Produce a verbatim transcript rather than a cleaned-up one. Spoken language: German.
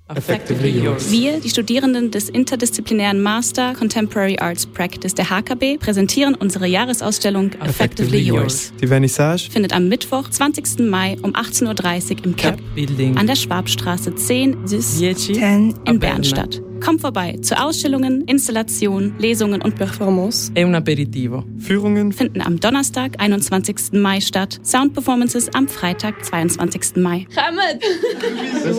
Effectively yours. Wir, die Studierenden des interdisziplinären Master Contemporary Arts Practice der H K B, präsentieren unsere Jahresausstellung Effectively Yours. Die Vernissage Findet am Mittwoch, zwanzigsten Mai um achtzehn Uhr dreißig im Cap Building an der Schwabstraße zehn Sis zehn in Bern statt. Kommt vorbei zu Ausstellungen, Installationen, Lesungen und Performances. e un aperitivo. Führungen Finden am Donnerstag, einundzwanzigsten Mai statt. Soundperformances am Freitag, zweiundzwanzigsten Mai. Kommt!